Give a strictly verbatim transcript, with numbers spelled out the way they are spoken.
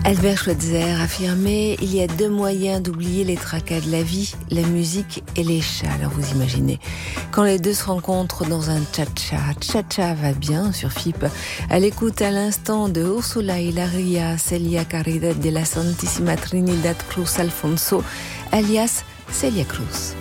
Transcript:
Albert Schweitzer affirmait « Il y a deux moyens d'oublier les tracas de la vie, la musique et les chats ». Alors vous imaginez, quand les deux se rencontrent dans un cha-cha, cha-cha va bien sur F I P, à l'écoute à l'instant de Ursula Hilaria Celia Caridad de la Santissima Trinidad Cruz Alfonso, alias Celia Cruz.